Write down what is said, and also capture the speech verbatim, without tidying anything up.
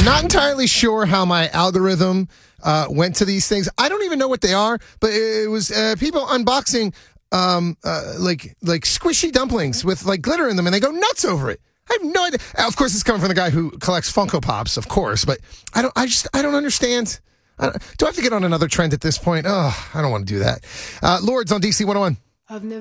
Not entirely sure how my algorithm uh, went to these things. I don't even know what they are, but it was uh, people unboxing um, uh, like like squishy dumplings with like glitter in them, and they go nuts over it. I have no idea. Of course, it's coming from the guy who collects Funko Pops, of course, but I don't. I just I don't understand. I don't, do I have to get on another trend at this point? Oh, I don't want to do that. Uh, Lords on D C one oh one. I've never